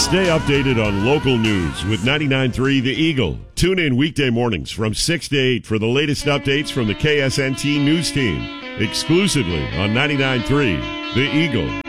Stay updated on local news with 99.3 The Eagle. Tune in weekday mornings from 6 to 8 for the latest updates from the KSNT News Team. Exclusively on 99.3 The Eagle.